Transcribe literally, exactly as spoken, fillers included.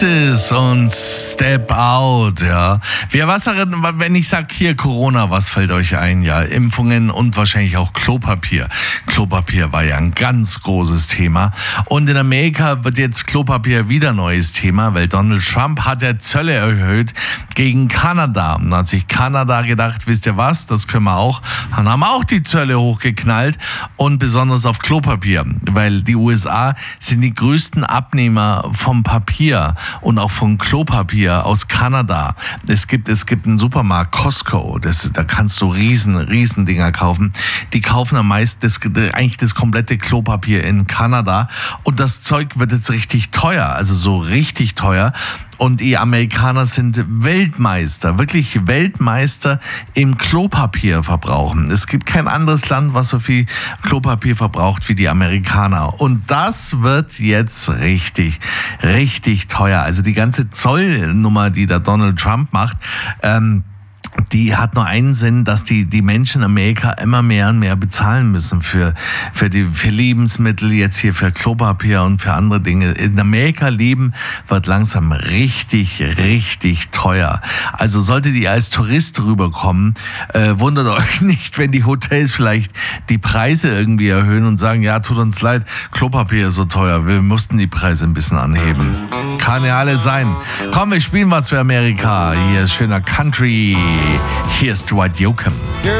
Practice und Step Out, ja. Wir, was, wenn ich sage hier Corona, was fällt euch ein? Ja, Impfungen und wahrscheinlich auch Klopapier. Klopapier war ja ein ganz großes Thema. Und in Amerika wird jetzt Klopapier wieder neues Thema, weil Donald Trump hat ja Zölle erhöht gegen Kanada. Und da hat sich Kanada gedacht, wisst ihr was, das können wir auch. Dann haben auch die Zölle hochgeknallt und besonders auf Klopapier, weil die U S A sind die größten Abnehmer vom Papier und auch von Klopapier aus Kanada. Es gibt, es gibt einen Supermarkt, Costco, das, da kannst du riesen, riesen Dinger kaufen. Die kaufen am meisten das, eigentlich das komplette Klopapier in Kanada und das Zeug wird jetzt richtig teuer, also so richtig teuer. Und die Amerikaner sind Weltmeister, wirklich Weltmeister im Klopapier verbrauchen. Es gibt kein anderes Land, was so viel Klopapier verbraucht wie die Amerikaner. Und das wird jetzt richtig, richtig teuer. Also die ganze Zollnummer, die da Donald Trump macht, ähm, die hat nur einen Sinn, dass die, die Menschen in Amerika immer mehr und mehr bezahlen müssen für, für die, für Lebensmittel, jetzt hier für Klopapier und für andere Dinge. In Amerika leben wird langsam richtig, richtig teuer. Also solltet ihr als Tourist rüberkommen, äh, wundert euch nicht, wenn die Hotels vielleicht die Preise irgendwie erhöhen und sagen, ja, tut uns leid, Klopapier ist so teuer, wir mussten die Preise ein bisschen anheben. Kann ja alles sein. Komm, wir spielen was für Amerika. Hier ist schöner Country. Here's Dwight Yoakam.